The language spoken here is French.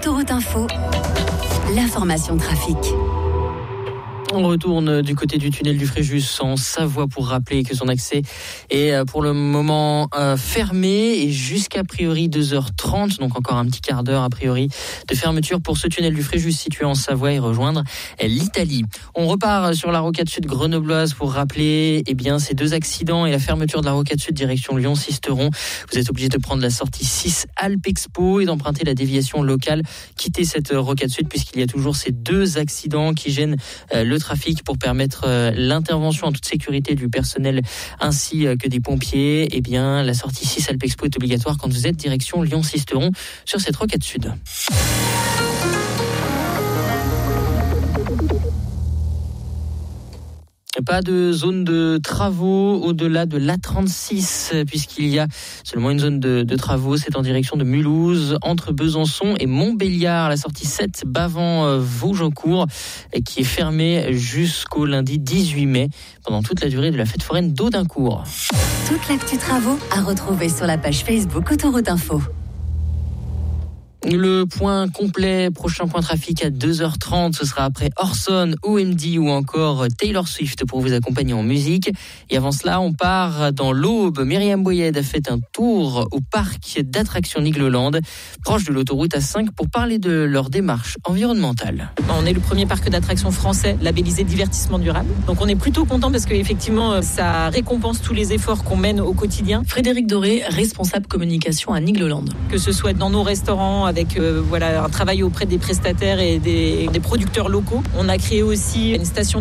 Autoroute Info, l'information trafic. On retourne du côté du tunnel du Fréjus en Savoie pour rappeler que son accès est pour le moment fermé et jusqu'à priori 2h30, donc encore un petit quart d'heure a priori de fermeture pour ce tunnel du Fréjus situé en Savoie et rejoindre l'Italie. On repart sur la rocade sud grenobloise pour rappeler ces deux accidents et la fermeture de la rocade sud direction Lyon-Sisteron. Vous êtes obligé de prendre la sortie 6 Alpes Expo et d'emprunter la déviation locale. Quittez cette rocade sud puisqu'il y a toujours ces deux accidents qui gênent le trafic pour permettre l'intervention en toute sécurité du personnel ainsi que des pompiers. La sortie 6 Alpes Expo est obligatoire quand vous êtes direction Lyon-Sisteron sur cette rocade sud. Pas de zone de travaux au-delà de l'A36 puisqu'il y a seulement une zone de travaux. C'est en direction de Mulhouse, entre Besançon et Montbéliard. La sortie 7 Bavent-Vaugencourt qui est fermée jusqu'au lundi 18 mai pendant toute la durée de la fête foraine d'Audincourt. Toute l'actu travaux à retrouver sur la page Facebook Autoroute Info. Le point complet, prochain point trafic à 2h30, ce sera après Orson, OMD ou encore Taylor Swift pour vous accompagner en musique. Et avant cela, on part dans l'Aube. Myriam Boyed a fait un tour au parc d'attractions Nigloland, proche de l'autoroute A5, pour parler de leur démarche environnementale. On est le premier parc d'attractions français labellisé divertissement durable. Donc on est plutôt content parce qu'effectivement, ça récompense tous les efforts qu'on mène au quotidien. Frédéric Doré, responsable communication à Nigloland. Que ce soit dans nos restaurants, avec un travail auprès des prestataires et des producteurs locaux. On a créé aussi une station